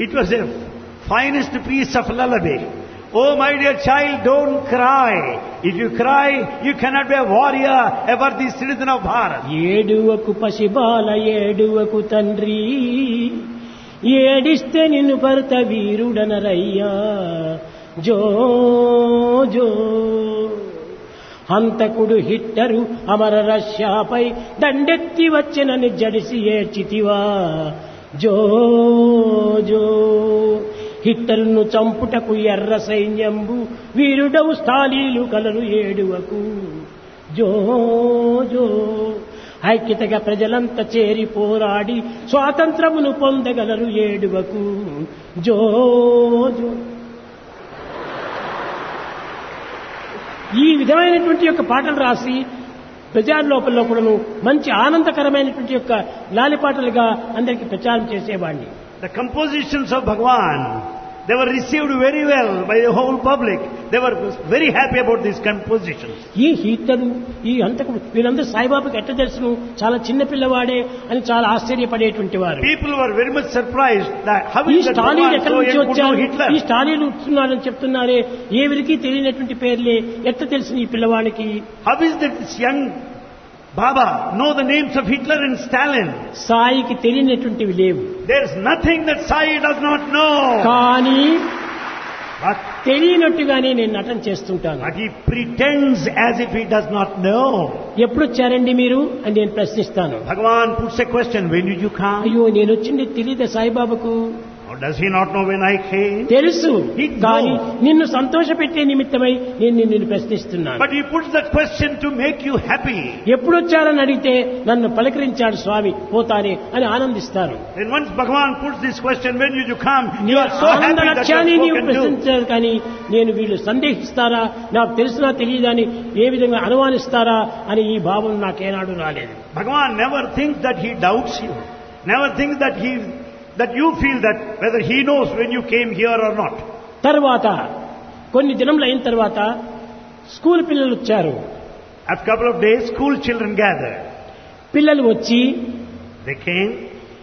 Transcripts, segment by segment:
It was a finest piece of lullaby. Oh my dear child, don't cry. If you cry, you cannot be a warrior, a worthy citizen of Bharat. ఏడువకు పసిబాల ఏడువకు తండ్రి ఏడిస్తే నిన్ను భరత వీరుడనరయ్యా జో జో హంతకుడు hitter అమర రష్యాపై దండెత్తి వచ్చెనని జడిసి ఏడ్చితివా జో జో హిట్టరును చంపుటకు ఎర్ర సైన్యంబు వీరుడవు స్థాళీలు colour ఏడువకు జో జో ఐక్యతగా ప్రజలంతా చేరి పోరాడి స్వాతంత్రమును పొందగలరు ఏడువకు జో జో. ఈ విధమైనటువంటి యొక్క పాటలు రాసి ప్రజల లోపల కూడాను మంచి ఆనందకరమైనటువంటి యొక్క లాలిపాటలుగా అందరికీ ప్రచారం చేసేవాడిని. The compositions of Bhagwan, they were received very well by the whole public. They were very happy about these compositions. ఈ హీటరు ఈ అంతకు వీరందరూ సాయిబాబాకి ఎట్ట తెలుసును చాలా చిన్న పిల్లవాడే అని చాలా ఆశ్చర్యపడేటువంటి వారు. People were very much surprised that how ఈ is that స్టాలిన్ Bhagwan ఎక్కడి so నుంచి young could know వచ్చారు, Hitler? ఈ స్టాలిన్ వస్తున్నాడని చెప్తున్నారే, ఎవరికి తెలియనటువంటి పేర్లే ఎట్ట తెలిసిన ఈ పిల్లవాడికి? How is that this young Baba know the names of Hitler and Stalin? సాయికి తెలియనటువంటివి లేవు. There is nothing that Sai does not know. కానీ But తెలియనట్టుగానే నేను నటన చేస్తుంటాను. he pretends as if he does not know. ఎప్పుడు వచ్చారండి మీరు అని నేను ప్రశ్నిస్తాను. Bhagwan puts a question, when did you come? అయ్యో నేను వచ్చింది తెలియదా సాయిబాబాకు? Or does he not know when I came? తెలుసు, He కానీ knows. నిన్ను సంతోషపెట్టే నిమిత్తమై నేను నిన్ను ప్రశ్నిస్తున్నాను. But he puts that question to make you happy. ఎప్పుడు వచ్చారని అడిగితే నన్ను పలకరించాడు స్వామి పోతానే అని ఆనందిస్తారు. Then once Bhagwan puts this question, when did you come? You are so ఆనంద happy that you లక్ష్యాన్ని have నీవు spoken to. ప్రశ్నించారు, కానీ నేను వీళ్ళు సందేహిస్తారా, నాకు తెలిసినా తెలియదా అని ఏ విధంగా అనుమానిస్తారా అని ఈ భావం నాకేనాడు రాలేదు. Bhagwan never thinks that he doubts you. Never thinks that you feel that whether he knows when you came here or not. తర్వాత కొన్ని దినములు అయిన తర్వాత స్కూల్ పిల్లలు వచ్చారు. After a couple of days, school children gathered. పిల్లలు వచ్చి They came.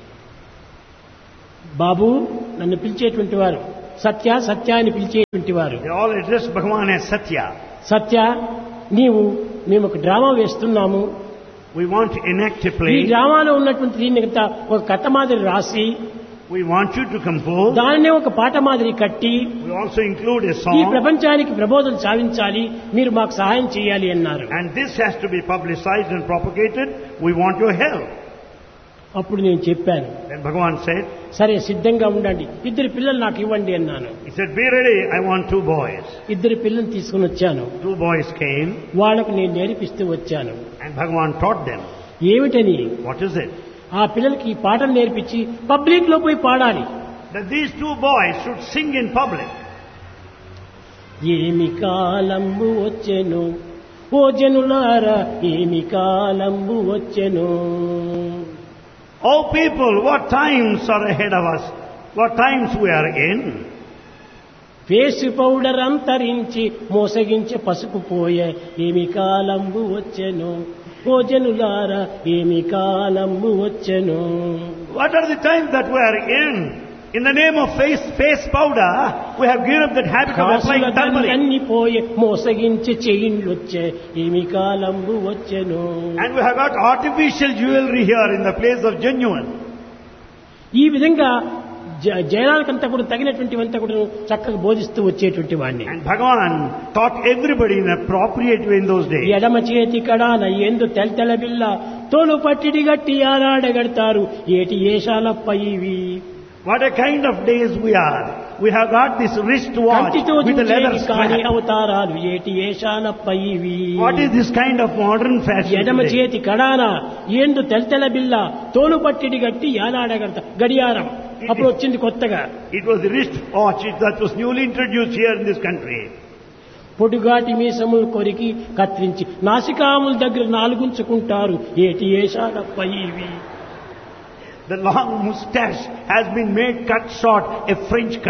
బాబు నన్ను పిలిచేటువంటి వారు, సత్య సత్య అని పిలిచేటువంటి వారు. They all addressed Bhagwan as Satya. సత్య మేము ఒక డ్రామా వేస్తున్నాము, We want to enact a ఈ play. డ్రామాలో ఉన్నటువంటి దీన్ని ఒక కథ మాదిరి రాసి We want you to compose. దానినే ఒక పాట మాదిరి కట్టి We also include a ఈ song. ప్రపంచానికి ప్రబోధన సాధించాలి, మీరు మాకు సహాయం చేయాలి అన్నారు. And this has to be publicized and propagated. We want your help. అప్పుడు నేను చెప్పాను, Then Bhagwan said, సరే సిద్ధంగా ఉండండి, ఇద్దరు పిల్లలు నాకు ఇవ్వండి అన్నాను. he said, be ready, I want 2 boys. ఇద్దరు పిల్లల్ని తీసుకుని వచ్చాను. 2 boys came వాళ్ళకు నేను నేర్పిస్తూ వచ్చాను. and Bhagwan taught them. ఏమిటని? What is it? ఆ పిల్లలకి ఈ పాటలు నేర్పించి పబ్లిక్ లో పోయి పాడాలి. That these 2 boys should sing in public. ఏమి కాలంబు వచ్చెను ఓ జనులారా, ఏమి కాలంబు వచ్చెను. Oh people, what times are ahead of us? What times we are in? Face powder అంతరించి మోసగించే పసుపు పోయే, ఏమి కాలంబు వచ్చెను ఓ జనులారా, ఏమి కాలంబు వచ్చెను. What are the times that we are in? In the name of face powder, we have given up that habit of applying turmeric. అన్ని పోయే మోసగించే చైన్లు వచ్చే, ఏమి కాలంబు వచ్చెను. And we have got artificial jewelry here in the place of genuine. ఈ విధంగా జనాలకంతా కూడా తగినటువంటివంతా కూడా చక్కగా బోధిస్తూ వచ్చేటువంటి వాడిని. And Bhagavan taught everybody in an appropriate way in those days. ఎడమ చేతి కడాన ఎందు తెల్తెల బిల్ల తోలు పట్టిడి గట్టి ఆరాడగడతారు, ఏటి ఏషాలప్ప ఇవి. What a kind of days we are. We have got this wristwatch కంటితో with a leather కానీ strap. అవతారాలు ఏటి ఏషాలప్ప ఇవి. What is this kind of modern fashion ఎడమ today? చేతి కడాన ఎందు తెల్తెల బిల్ల తోలు పట్టిడి గట్టి ఆరాడగడతా గడియారం అప్పుడు వచ్చింది కొత్తగా. It was the wristwatch that was newly introduced here in this country. పొడుగాటి మీసములు కొరికి కత్తిరించి నాసికాముల దగ్గర నాలుగుంచుకుంటారు, ఏటి ఏషాలప్ప ఇవి. The long moustache has been made cut short, a French cut.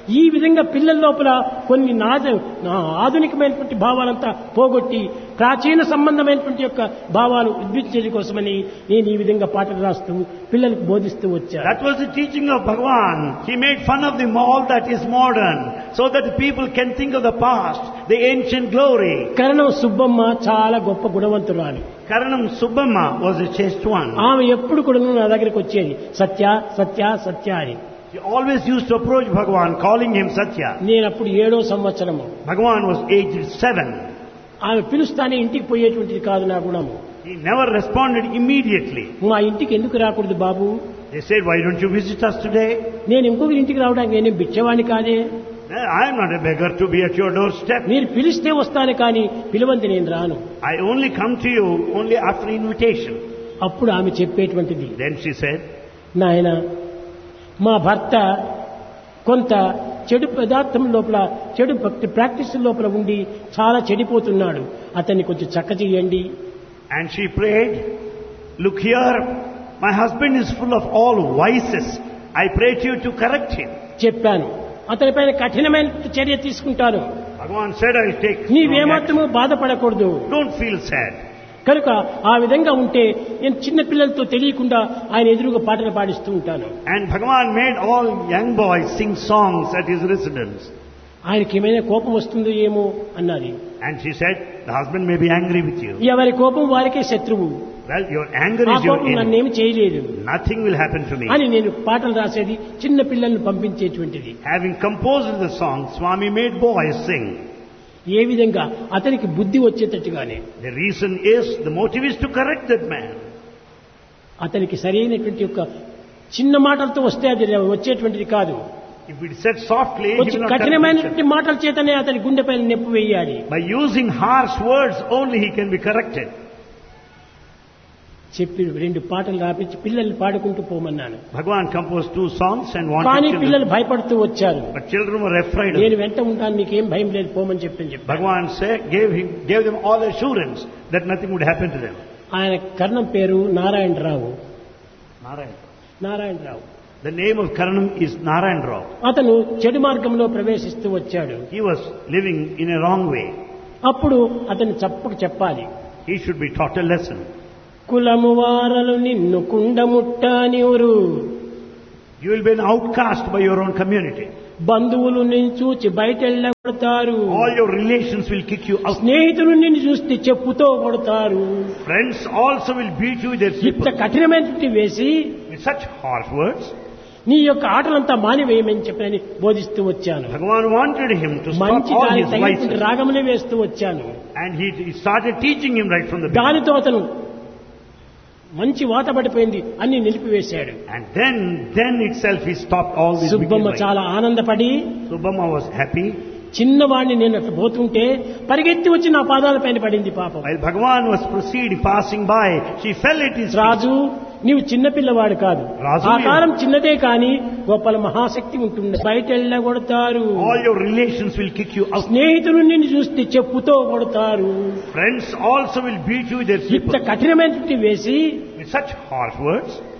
ఈ విధంగా పిల్లల లోపల కొన్ని ఆధునికమైనటువంటి భావాలంతా పోగొట్టి ప్రాచీన సంబంధమైనటువంటి యొక్క భావాలు ఉద్భించడం కోసమని నేను ఈ విధంగా పాటలు రాస్తూ పిల్లలకు బోధిస్తూ వచ్చాను. That was the teaching of Bhagavan. He made fun of the all that is modern, so that the people can think of the past, the ancient glory. కరణం సుబ్బమ్మ చాలా గొప్ప గుణవంతురాలు. Karanam Subbamma was a chaste one. ఆమె ఎప్పుడు కూడా నా దగ్గరికి వచ్చేది సత్య సత్య సత్య అని. He always used to approach Bhagavan calling him Satya. నేను అప్పుడు 7వ సంవత్సరము. Bhagavan was aged 7. ఆమె పిలుస్తానే ఇంటికి పోయేటువంటిది కాదు నా గుణము. He never responded immediately. మా ఇంటికి ఎందుకు రాకూడదు బాబు? They said, why don't you visit us today? నేను ఇంకొకరి ఇంటికి రావడానికి నేనేం బిచ్చవాణ్ణి కాదే. I am not a beggar to be at your doorstep. మీరు పిలిస్తే వస్తాను కానీ పిలవంది నేను రాను. I only come to you only after invitation. అప్పుడు ఆమె చెప్పేటువంటిది, Then she said, నాయన మా భర్త కొంత చెడు పదార్థం లోపల చెడు ప్రాక్టీస్ లోపల ఉండి చాలా చెడిపోతున్నాడు, అతన్ని కొంచెం చక్క చేయండి. and she prayed, look here, my husband is full of all vices. I pray to you to correct him. చెప్పాను, అతనిపైన కఠినమైన చర్య తీసుకుంటాను. Bhagavan said, I will take. నీవేమాత్రము బాధపడకూడదు. Don't feel sad. కనుక ఆ విధంగా ఉంటే నేను చిన్న పిల్లలతో తెలియకుండా ఆయన ఎదురుగా పాటలు పాడిస్తూ ఉంటాను. And Bhagavan made all young boys sing songs at his residence. ఆయనకి ఏమైనా కోపం వస్తుందో ఏమో అన్నది. And she said, the husband may be angry with you. ఎవరి కోపం వారికే శత్రువు. Well, your anger ఆ is your కోపం enemy. నన్నేమి చేయలేదు Nothing will happen to me. అని నేను పాటలు రాసేది చిన్న పిల్లల్ని పంపించేటువంటిది. Having composed the song, Swami made boys sing. ఏ విధంగా అతనికి బుద్ధి వచ్చేటట్టుగానే. The reason is, the motive is to correct that man. అతనికి సరైనటువంటి యొక్క చిన్న మాటలతో వస్తే అది వచ్చేటువంటిది కాదు. If it said softly, he will కొంచెం not correct కఠినమైనటువంటి himself. మాటల చేతనే అతని గుండెపైన నొప్పి వేయాలి. By using harsh words only he can be corrected. చెప్పి 2 పాటలు రాపించి పిల్లల్ని పాడుకుంటూ పోమన్నాను. Bhagavan composed 2 songs and wanted కానీ children. పిల్లలు భయపడుతూ వచ్చారు. But children were afraid of నేను him. వెంట ఉంటాను, నీకేం భయం లేదు, పోమని చెప్పి. Bhagavan gave them all assurance that nothing would happen to them. ఆయన కర్ణం పేరు Narayana Rao. Narayan. Narayana Rao. The name of Karanam is Narayan Rao. అతను చెడు మార్గంలో ప్రవేశిస్తూ వచ్చాడు. He was living in a wrong way. అప్పుడు అతను చెప్పాలి. He should be taught a lesson. కులము వారలు నిన్ను కుండముట్టానివురు. You will be an outcast by your own community. బంధువులు నిన్ను చూచి బయటెళ్ళగొడతారు. All your relations will kick you out. స్నేహితులు నిన్ను చూస్తే చెప్పుతో కొడతారు. Friends also will beat you with their ఇంత slippers. కఠినమైనటువంటి వేసి With such harsh words, నీ యొక్క ఆటలంతా మానివేయమని చెప్పని బోధిస్తూ వచ్చాను. Bhagavan wanted him to stop మంచి all దానికి his తగినటువంటి vices. రాగములే వేస్తూ వచ్చాను. And he started teaching him right from the beginning. దానితో అతను మంచి వాత పడిపోయింది, అన్ని నిలిపివేశాడు. And then itself he stopped all these wicked Subbamma vices. చాలా ఆనందపడి, Subbamma was happy. చిన్నవాడిని నేను అట్లా పోతుంటే పరిగెత్తి వచ్చి నా పాదాలపైన పడింది పాపం. While Bhagavan was passing by, she fell at his feet. రాజు, నీవు చిన్నపిల్లవాడు కాదు. రాజు, ఆకారం చిన్నదే కాని గొప్పల మహాశక్తి ఉంటుంది. బయట వెళ్ళగొడతారు. All your relations will kick you out. స్నేహితులు నిన్ను చూస్తే చెప్పుతో కొడతారు. Friends also will beat you with their ఇంత slippers. కఠినమైనటువంటి వేసి With such harsh words,